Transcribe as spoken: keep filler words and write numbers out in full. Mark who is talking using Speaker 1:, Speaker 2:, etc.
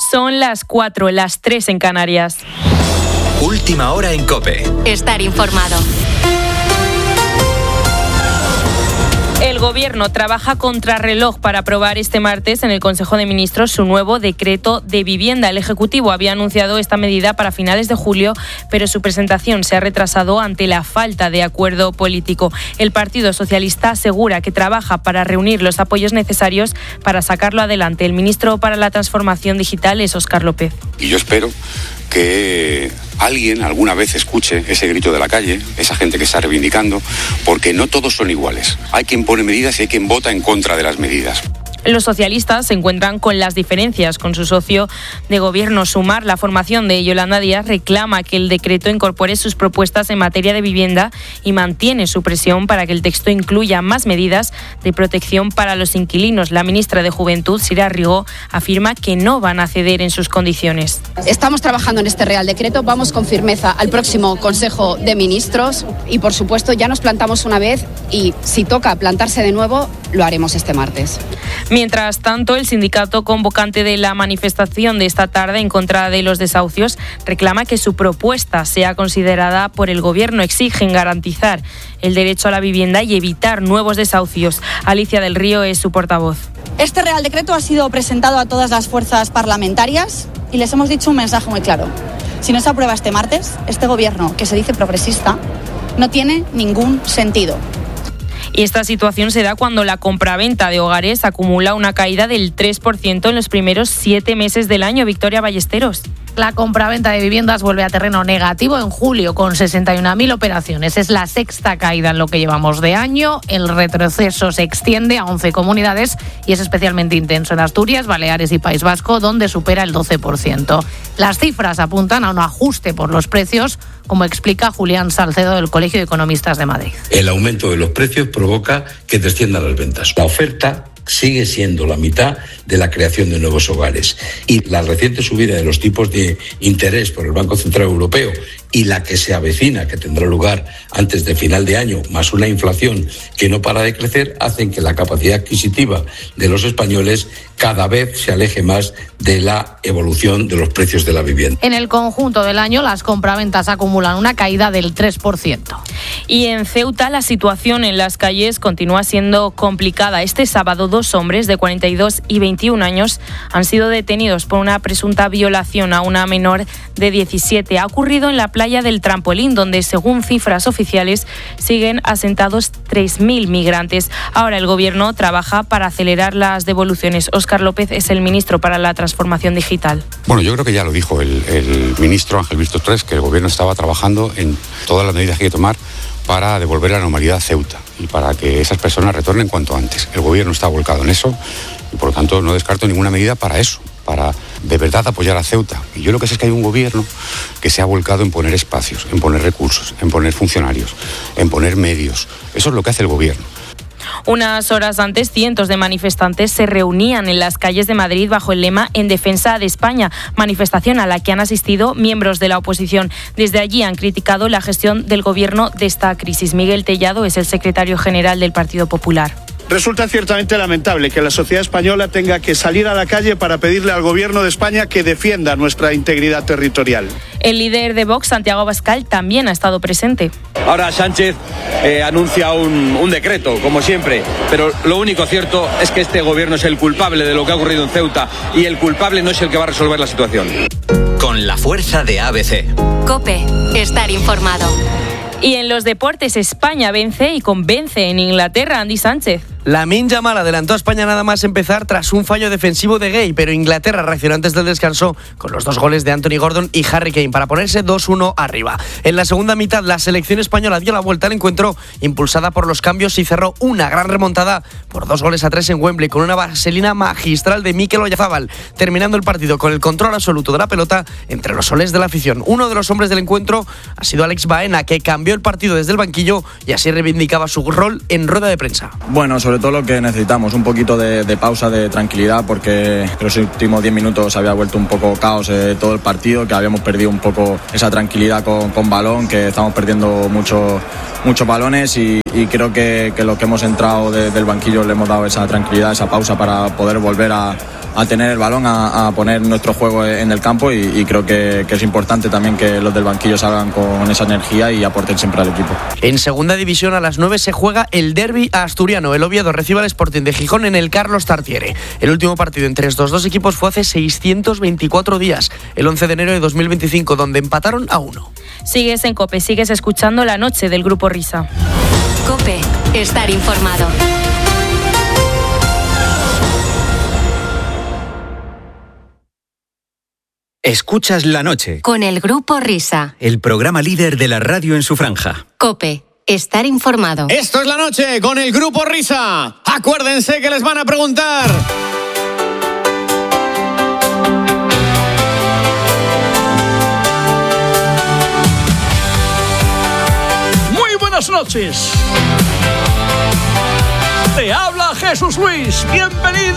Speaker 1: Son las cuatro, las tres en Canarias.
Speaker 2: Última hora en COPE.
Speaker 3: Estar informado.
Speaker 1: El Gobierno trabaja contrarreloj para aprobar este martes en el Consejo de Ministros su nuevo decreto de vivienda. El Ejecutivo había anunciado esta medida para finales de julio, pero su presentación se ha retrasado ante la falta de acuerdo político. El Partido Socialista asegura que trabaja para reunir los apoyos necesarios para sacarlo adelante. El ministro para la Transformación Digital es Óscar López.
Speaker 4: Y yo espero que alguien alguna vez escuche ese grito de la calle, esa gente que está reivindicando, porque no todos son iguales. Hay quien pone medidas y hay quien vota en contra de las medidas.
Speaker 1: Los socialistas se encuentran con las diferencias con su socio de gobierno. Sumar, la formación de Yolanda Díaz, reclama que el decreto incorpore sus propuestas en materia de vivienda y mantiene su presión para que el texto incluya más medidas de protección para los inquilinos. La ministra de Juventud, Sira Rigó, afirma que no van a ceder en sus condiciones.
Speaker 5: Estamos trabajando en este Real Decreto, vamos con firmeza al próximo Consejo de Ministros y, por supuesto, ya nos plantamos una vez y si toca plantarse de nuevo, lo haremos este martes.
Speaker 1: Mientras tanto, el sindicato convocante de la manifestación de esta tarde en contra de los desahucios reclama que su propuesta sea considerada por el Gobierno. Exigen garantizar el derecho a la vivienda y evitar nuevos desahucios. Alicia del Río es su portavoz.
Speaker 6: Este Real Decreto ha sido presentado a todas las fuerzas parlamentarias y les hemos dicho un mensaje muy claro. Si no se aprueba este martes, este Gobierno, que se dice progresista, no tiene ningún sentido.
Speaker 1: Y esta situación se da cuando la compraventa de hogares acumula una caída del tres por ciento en los primeros siete meses del año. Victoria Ballesteros.
Speaker 7: La compraventa de viviendas vuelve a terreno negativo en julio con sesenta y una mil operaciones. Es la sexta caída en lo que llevamos de año. El retroceso se extiende a once comunidades y es especialmente intenso en Asturias, Baleares y País Vasco, donde supera el doce por ciento. Las cifras apuntan a un ajuste por los precios, como explica Julián Salcedo del Colegio de Economistas de Madrid.
Speaker 8: El aumento de los precios provoca que desciendan las ventas. La oferta sigue siendo la mitad de la creación de nuevos hogares y la reciente subida de los tipos de interés por el Banco Central Europeo y la que se avecina, que tendrá lugar antes de final de año, más una inflación que no para de crecer, hacen que la capacidad adquisitiva de los españoles cada vez se aleje más de la evolución de los precios de la vivienda.
Speaker 7: En el conjunto del año, las compraventas acumulan una caída del tres por ciento.
Speaker 1: Y en Ceuta, la situación en las calles continúa siendo complicada. Este sábado, dos hombres de cuarenta y dos y veintiún años han sido detenidos por una presunta violación a una menor de diecisiete. Ha ocurrido en la playa del Trampolín, donde, según cifras oficiales, siguen asentados tres mil migrantes. Ahora el Gobierno trabaja para acelerar las devoluciones. Óscar López es el ministro para la Transformación Digital.
Speaker 4: Bueno, yo creo que ya lo dijo el, el ministro Ángel Víctor Torres, que el Gobierno estaba trabajando en todas las medidas que hay que tomar para devolver la normalidad a Ceuta y para que esas personas retornen cuanto antes. El Gobierno está volcado en eso y, por lo tanto, no descarto ninguna medida para eso, para de verdad apoyar a Ceuta. Y yo lo que sé es que hay un Gobierno que se ha volcado en poner espacios, en poner recursos, en poner funcionarios, en poner medios. Eso es lo que hace el Gobierno.
Speaker 1: Unas horas antes, cientos de manifestantes se reunían en las calles de Madrid bajo el lema En defensa de España, manifestación a la que han asistido miembros de la oposición. Desde allí han criticado la gestión del Gobierno de esta crisis. Miguel Tellado es el secretario general del Partido Popular.
Speaker 9: Resulta ciertamente lamentable que la sociedad española tenga que salir a la calle para pedirle al Gobierno de España que defienda nuestra integridad territorial.
Speaker 1: El líder de Vox, Santiago Abascal, también ha estado presente.
Speaker 10: Ahora Sánchez eh, anuncia un, un decreto, como siempre, pero lo único cierto es que este Gobierno es el culpable de lo que ha ocurrido en Ceuta y el culpable no es el que va a resolver la situación.
Speaker 2: Con la fuerza de A B C.
Speaker 3: COPE, estar informado.
Speaker 1: Y en los deportes, España vence y convence en Inglaterra. Andy Sánchez.
Speaker 11: Lamine Yamal adelantó a España nada más empezar tras un fallo defensivo de Gay, pero Inglaterra reaccionó antes del descanso con los dos goles de Anthony Gordon y Harry Kane para ponerse dos uno arriba. En la segunda mitad, la selección española dio la vuelta al encuentro impulsada por los cambios y cerró una gran remontada por dos goles a tres en Wembley con una vaselina magistral de Mikel Oyarzabal, terminando el partido con el control absoluto de la pelota entre los soles de la afición. Uno de los hombres del encuentro ha sido Alex Baena, que cambió el partido desde el banquillo y así reivindicaba su rol en rueda de prensa.
Speaker 12: Bueno, sobre todo lo que necesitamos, un poquito de, de pausa, de tranquilidad, porque en los últimos diez minutos había vuelto un poco caos eh, todo el partido, que habíamos perdido un poco esa tranquilidad con, con balón, que estamos perdiendo mucho, muchos balones y, y creo que, que lo que hemos entrado de, del banquillo le hemos dado esa tranquilidad, esa pausa para poder volver a a tener el balón, a, a poner nuestro juego en el campo y, y creo que, que es importante también que los del banquillo salgan con esa energía y aporten siempre al equipo.
Speaker 11: En segunda división a las nueve se juega el derbi asturiano. El Oviedo recibe al Sporting de Gijón en el Carlos Tartiere. El último partido entre estos dos equipos fue hace seiscientos veinticuatro días, el once de enero de dos mil veinticinco, donde empataron a uno.
Speaker 1: Sigues en COPE, sigues escuchando La Noche del Grupo Risa.
Speaker 3: COPE, estar informado.
Speaker 2: Escuchas La Noche.
Speaker 3: Con el Grupo Risa.
Speaker 2: El programa líder de la radio en su franja.
Speaker 3: COPE, estar informado.
Speaker 13: Esto es La Noche con el Grupo Risa. Acuérdense que les van a preguntar.
Speaker 14: Muy buenas noches. Te habla Jesús Luis. Bienvenido